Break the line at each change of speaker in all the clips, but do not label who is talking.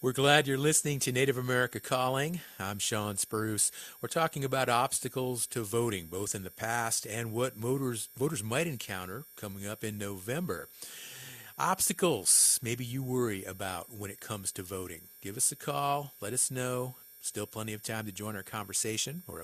We're glad you're listening to Native America Calling. I'm Sean Spruce. We're talking about obstacles to voting, both in the past and what voters might encounter coming up in November. Obstacles maybe you worry about when it comes to voting. Give us a call. Let us know. Still plenty of time to join our conversation. We're at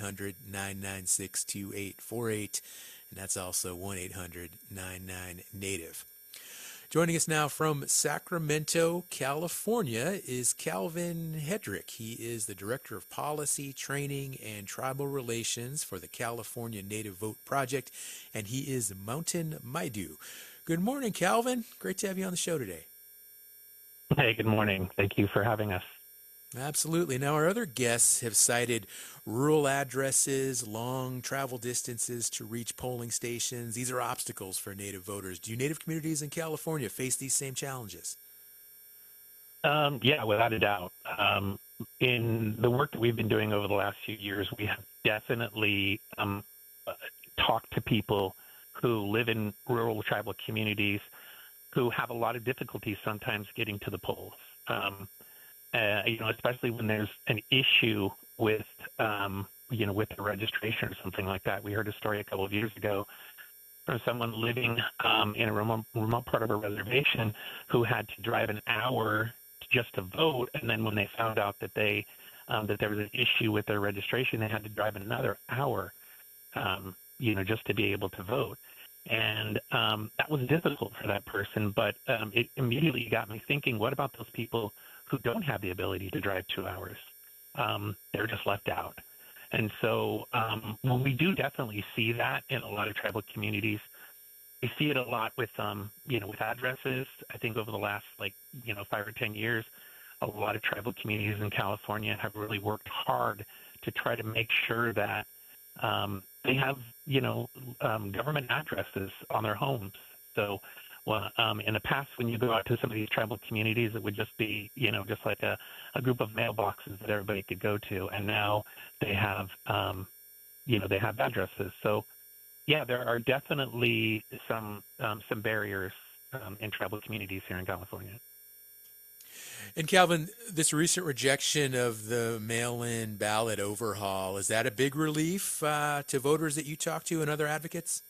1-800-996-2848, and that's also 1-800-99-NATIVE. Joining us now from Sacramento, California, is Calvin Hedrick. He is the Director of Policy, Training, and Tribal Relations for the California Native Vote Project, and he is Mountain Maidu. Good morning, Calvin. Great to have you on the show today.
Hey, good morning. Thank you for having us.
Absolutely. Now, our other guests have cited rural addresses, long travel distances to reach polling stations. These are obstacles for Native voters. Do Native communities in California face these same challenges?
Yeah, without a doubt. In the work that we've been doing over the last few years, we have definitely talked to people who live in rural tribal communities who have a lot of difficulty sometimes getting to the polls. Especially when there's an issue with, with the registration or something like that. We heard a story a couple of years ago from someone living in a remote part of a reservation who had to drive an hour just to vote, and then when they found out that that there was an issue with their registration, they had to drive another hour, just to be able to vote. And that was difficult for that person, but it immediately got me thinking, what about those people who don't have the ability to drive 2 hours? They're just left out. And so we do definitely see that in a lot of tribal communities. We see it a lot with, with addresses. I think over the last 5 or 10 years, a lot of tribal communities in California have really worked hard to try to make sure that they have, government addresses on their homes. So, in the past, when you go out to some of these tribal communities, it would just be, just like a group of mailboxes that everybody could go to. And now they have, they have addresses. So, yeah, there are definitely some barriers in tribal communities here in California.
And Calvin, this recent rejection of the mail-in ballot overhaul, is that a big relief to voters that you talk to and other advocates?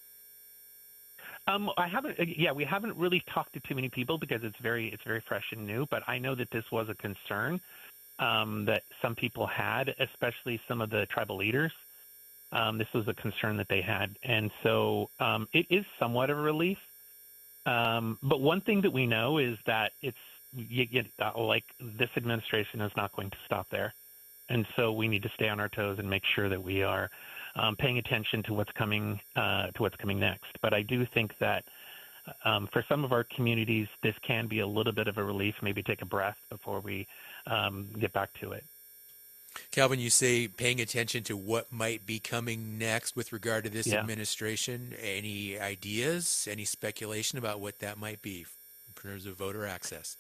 I haven't. Yeah, we haven't really talked to too many people because it's very fresh and new. But I know that this was a concern that some people had, especially some of the tribal leaders. This was a concern that they had, and so it is somewhat of a relief. But one thing that we know is that like this administration is not going to stop there, and so we need to stay on our toes and make sure that we are paying attention to what's coming next. But I do think that for some of our communities, this can be a little bit of a relief. Maybe take a breath before we get back to it.
Calvin, you say paying attention to what might be coming next with regard to this administration. Any ideas, any speculation about what that might be in terms of voter access?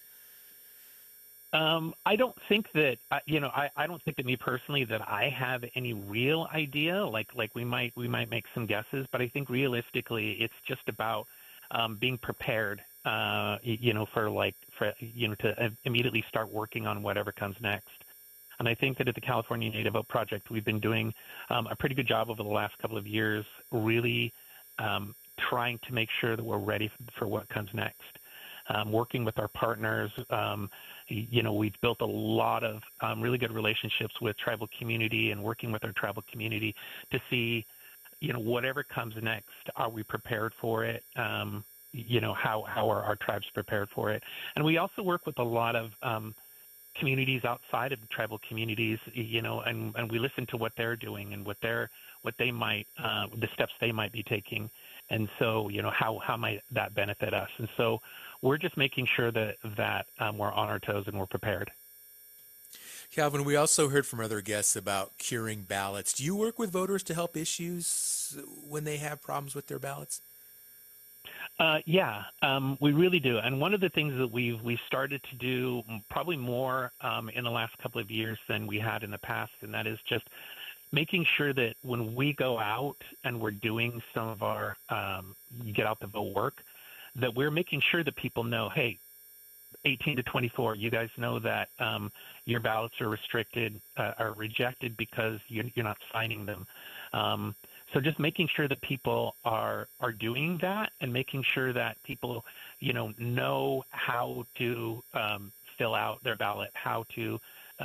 I don't think that I don't think that me personally that I have any real idea. Like we might make some guesses, but I think realistically it's just about being prepared. To immediately start working on whatever comes next. And I think that at the California Native Vote Project, we've been doing a pretty good job over the last couple of years, really trying to make sure that we're ready for what comes next. Working with our partners, we've built a lot of really good relationships with tribal community and working with our tribal community to see, whatever comes next, are we prepared for it? How are our tribes prepared for it? And we also work with a lot of communities outside of the tribal communities, and we listen to what they're doing and the steps they might be taking. And so, how might that benefit us? And so we're just making sure that we're on our toes and we're prepared.
Calvin, we also heard from other guests about curing ballots. Do you work with voters to help issues when they have problems with their ballots?
We really do. And one of the things that we've started to do probably more in the last couple of years than we had in the past, and that is just making sure that when we go out and we're doing some of our get out the vote work, that we're making sure that people know, hey, 18 to 24, you guys know that your ballots are restricted, are rejected because you're not signing them. So just making sure that people are doing that, and making sure that people, know how to fill out their ballot, how to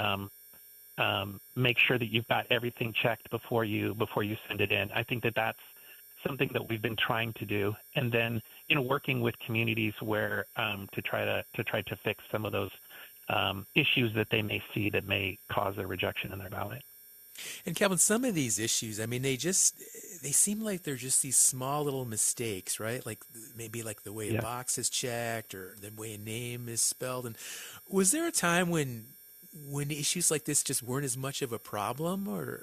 make sure that you've got everything checked before you send it in. I think that that's something that we've been trying to do, and then working with communities where to try to fix some of those issues that they may see that may cause a rejection in their ballot.
And Calvin, some of these issues, I mean, they seem like they're just these small little mistakes, right? Like maybe like the way a box is checked or the way a name is spelled. And was there a time when issues like this just weren't as much of a problem, or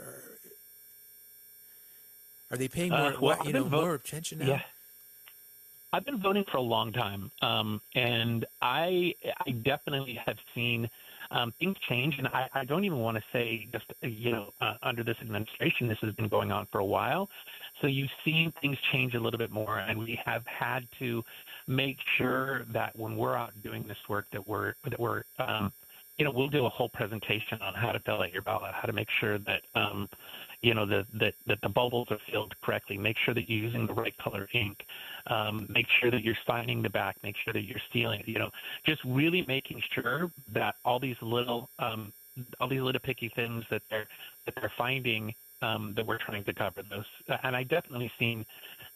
are they paying more attention now?
Yeah. I've been voting for a long time, and I definitely have seen things change, and I don't even want to say just, under this administration. This has been going on for a while. So you've seen things change a little bit more, and we have had to make sure that when we're out doing this work that we're we'll do a whole presentation on how to fill out your ballot, how to make sure that, that the bubbles are filled correctly, make sure that you're using the right color ink, make sure that you're signing the back, make sure that you're sealing, just really making sure that all these little picky things that they're finding, that we're trying to cover those. And I definitely seen,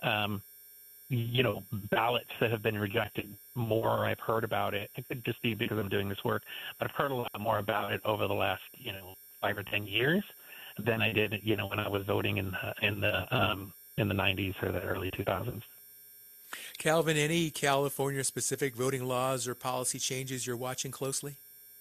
ballots that have been rejected more. I've heard about it. It could just be because I'm doing this work, but I've heard a lot more about it over the last, 5 or 10 years than I did, when I was voting in the 90s or the early 2000s.
Calvin, any California specific voting laws or policy changes you're watching closely?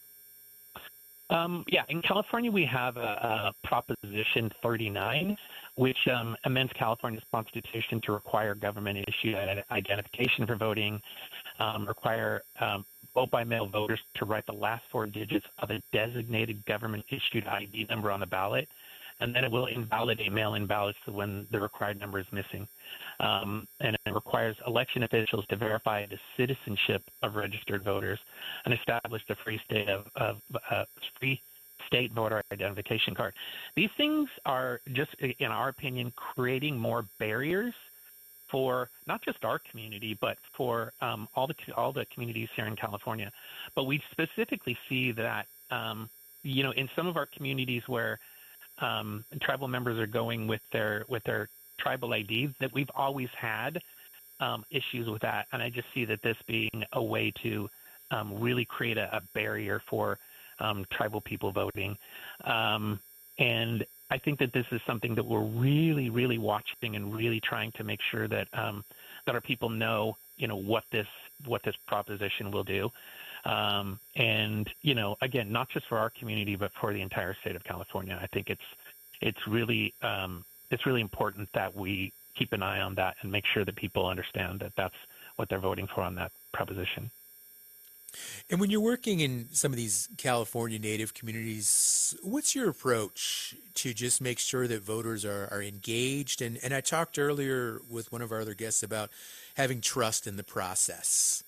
In California, we have a Proposition 39, which amends California's constitution to require government-issued identification for voting, require vote-by-mail voters to write the last 4 digits of a designated government-issued ID number on the ballot, and then it will invalidate mail-in ballots when the required number is missing. And it requires election officials to verify the citizenship of registered voters and establish the free state voter identification card. These things are just, in our opinion, creating more barriers for not just our community, but for all the communities here in California. But we specifically see that, in some of our communities where tribal members are going with their tribal ID, that we've always had issues with that. And I just see that this being a way to really create a barrier for tribal people voting. And I think that this is something that we're really, really watching and really trying to make sure that that our people know, what this proposition will do. And, again, not just for our community, but for the entire state of California. I think it's really important that we keep an eye on that and make sure that people understand that that's what they're voting for on that proposition.
And when you're working in some of these California Native communities, what's your approach to just make sure that voters are engaged? And I talked earlier with one of our other guests about having trust in the process.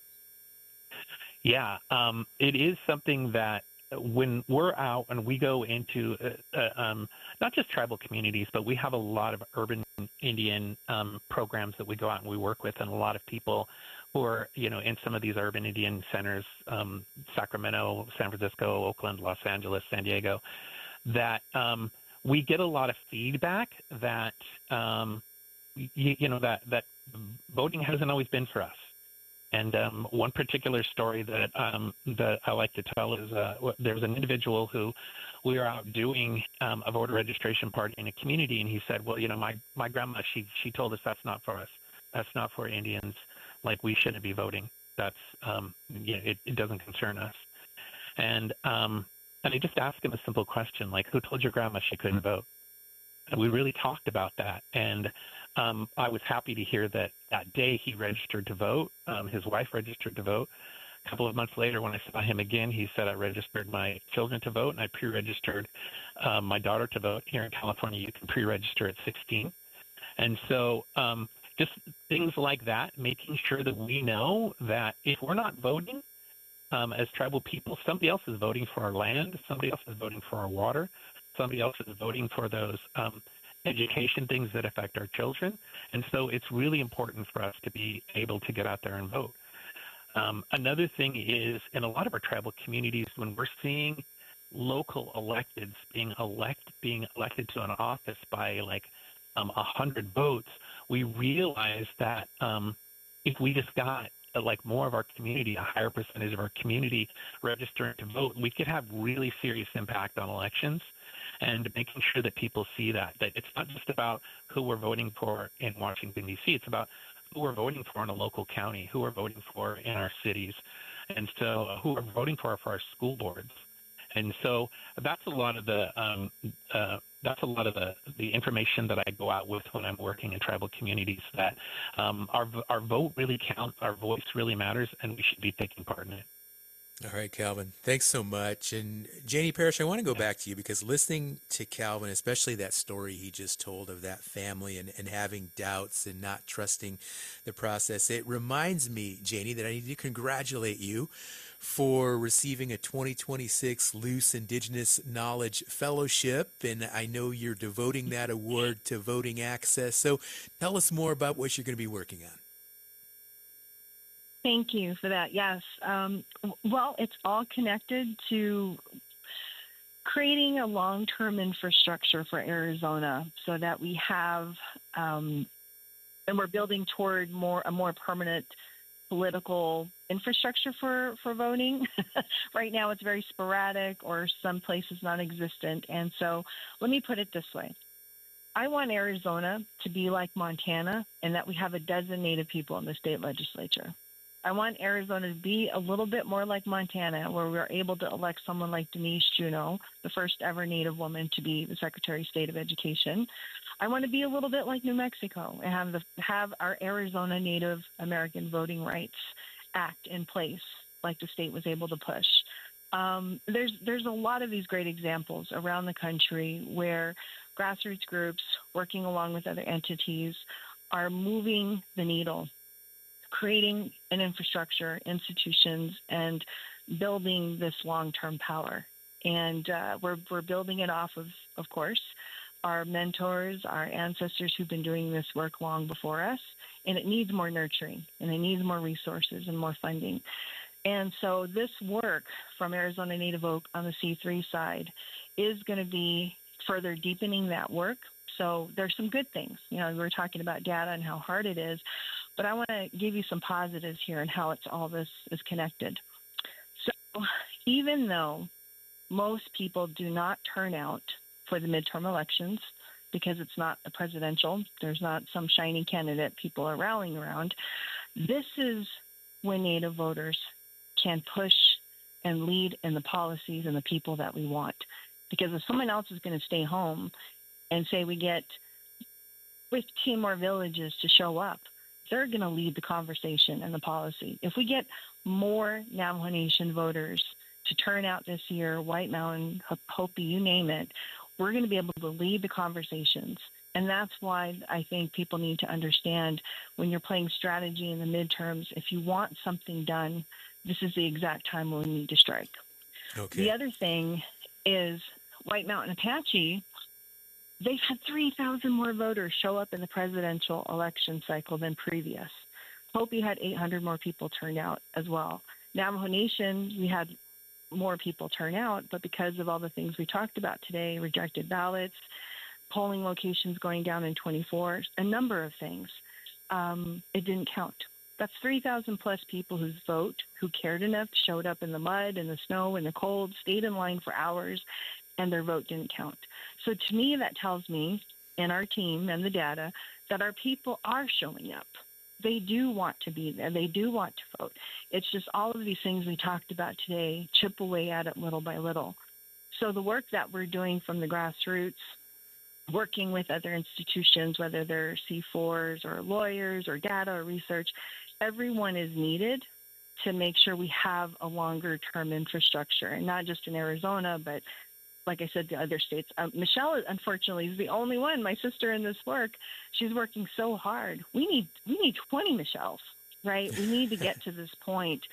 Yeah, it is something that when we're out and we go into not just tribal communities, but we have a lot of urban Indian programs that we go out and we work with, and a lot of people who are, in some of these urban Indian centers, Sacramento, San Francisco, Oakland, Los Angeles, San Diego, that we get a lot of feedback that, that voting hasn't always been for us. And one particular story that I like to tell is there was an individual who we were out doing a voter registration party in a community, and he said, well, my grandma, she told us that's not for us. That's not for Indians. Like, we shouldn't be voting. That's it doesn't concern us. And I just asked him a simple question, like, who told your grandma she couldn't vote? And we really talked about that. And I was happy to hear that day he registered to vote. His wife registered to vote. A couple of months later, when I saw him again, he said, I registered my children to vote, and I pre-registered my daughter to vote. Here in California, you can pre-register at 16. And so just things like that, making sure that we know that if we're not voting, as tribal people, somebody else is voting for our land, somebody else is voting for our water, somebody else is voting for those education things that affect our children. And so it's really important for us to be able to get out there and vote. Another thing is, in a lot of our tribal communities, when we're seeing local electeds being elected to an office by like 100 votes, we realize that if we just got like more of our community, a higher percentage of our community registering to vote, we could have really serious impact on elections, and making sure that people see that it's not just about who we're voting for in Washington, D.C. It's about who we're voting for in a local county, who we're voting for in our cities, and so who we're voting for our school boards. And so that's a lot of the information that I go out with when I'm working in tribal communities, that our vote really counts, our voice really matters, and we should be taking part in it.
All right, Calvin, thanks so much. And Janie Parrish, I want to go back to you, because listening to Calvin, especially that story he just told of that family and having doubts and not trusting the process, it reminds me, Janie, that I need to congratulate you for receiving a 2026 Luce Indigenous Knowledge Fellowship. And I know you're devoting that award to voting access. So tell us more about what you're going to be working on.
Thank you for that. Yes. Well, it's all connected to creating a long-term infrastructure for Arizona so that we have, and we're building toward a more permanent political infrastructure for voting. Right now it's very sporadic, or some places non-existent. And so let me put it this way. I want Arizona to be like Montana, in that we have a dozen Native people in the state legislature. I want Arizona to be a little bit more like Montana, where we're able to elect someone like Denise Juneau, the first ever Native woman to be the Secretary of State of Education. I want to be a little bit like New Mexico and have our Arizona Native American Voting Rights Act in place, like the state was able to push. There's a lot of these great examples around the country where grassroots groups working along with other entities are moving the needle, creating an infrastructure, institutions, and building this long-term power. And we're building it off of course, our mentors, our ancestors who've been doing this work long before us. And it needs more nurturing, and it needs more resources and more funding. And so this work from Arizona Native Oak on the C3 side is going to be further deepening that work. So there's some good things. You know, we're talking about data and how hard it is, but I want to give you some positives here and how all this is connected. So even though most people do not turn out for the midterm elections because it's not a presidential, there's not some shiny candidate people are rallying around, this is when Native voters can push and lead in the policies and the people that we want. Because if someone else is going to stay home and say we get 15 more villages to show up, they're going to lead the conversation and the policy. If we get more Navajo Nation voters to turn out this year, White Mountain, Hopi, you name it, we're going to be able to lead the conversations. And that's why I think people need to understand, when you're playing strategy in the midterms, if you want something done, this is the exact time when we need to strike. Okay. The other thing is White Mountain Apache, they've had 3,000 more voters show up in the presidential election cycle than previous. Hopi had 800 more people turn out as well. Navajo Nation, we had more people turn out, but because of all the things we talked about today, rejected ballots, polling locations going down in 24, a number of things, it didn't count. That's 3,000 plus people whose vote, who cared enough, showed up in the mud, in the snow, in the cold, stayed in line for hours, and their vote didn't count. So to me, that tells me, and our team and the data, that our people are showing up. They do want to be there. They do want to vote. It's just all of these things we talked about today chip away at it little by little. So the work that we're doing from the grassroots, working with other institutions, whether they're C4s or lawyers or data or research, everyone is needed to make sure we have a longer-term infrastructure, and not just in Arizona, but like I said, the other states. Michelle, unfortunately, is the only one. My sister in this work, she's working so hard. We need 20 Michelles, right? We need to get to this point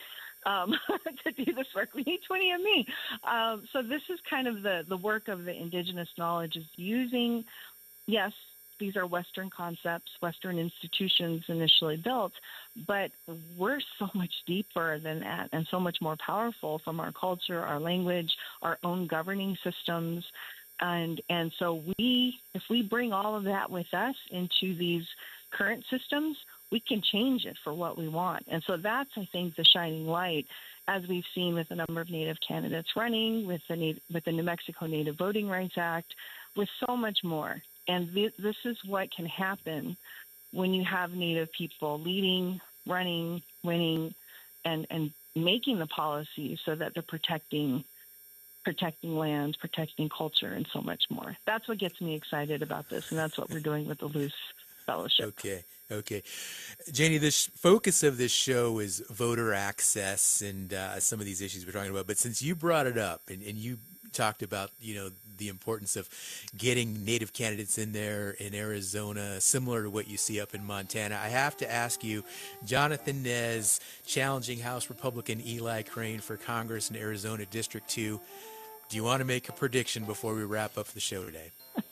to do this work. We need 20andMe. So this is kind of the work of the indigenous knowledge, is using, yes, these are Western concepts, Western institutions initially built, but we're so much deeper than that and so much more powerful from our culture, our language, our own governing systems. And so if we bring all of that with us into these current systems, we can change it for what we want. And so that's, I think, the shining light, as we've seen with a number of Native candidates running, with the New Mexico Native Voting Rights Act, with so much more. And this is what can happen when you have Native people leading, running, winning, and making the policies so that they're protecting lands, protecting culture, and so much more. That's what gets me excited about this, and that's what we're doing with the Luce Fellowship.
Okay. Janie, the focus of this show is voter access and some of these issues we're talking about. But since you brought it up and you talked about, the importance of getting Native candidates in there in Arizona, similar to what you see up in Montana, I have to ask you, Jonathan Nez challenging House Republican Eli Crane for Congress in Arizona District 2. Do you want to make a prediction before we wrap up the show today?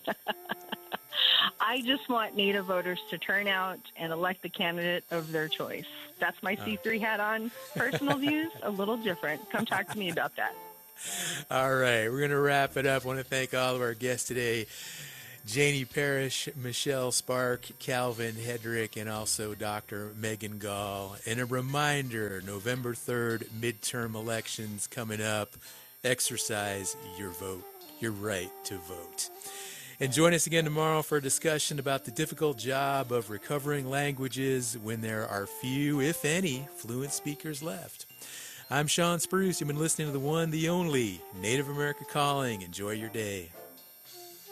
I just want Native voters to turn out and elect the candidate of their choice. That's my C3 hat on. Personal views, a little different. Come talk to me about that.
All right, we're going to wrap it up. I want to thank all of our guests today, Janie Parrish, Michelle Spark, Calvin Hedrick, and also Dr. Megan Gall. And a reminder, November 3rd, midterm elections coming up. Exercise your vote, your right to vote. And join us again tomorrow for a discussion about the difficult job of recovering languages when there are few, if any, fluent speakers left. I'm Sean Spruce. You've been listening to the one, the only Native America Calling. Enjoy your day.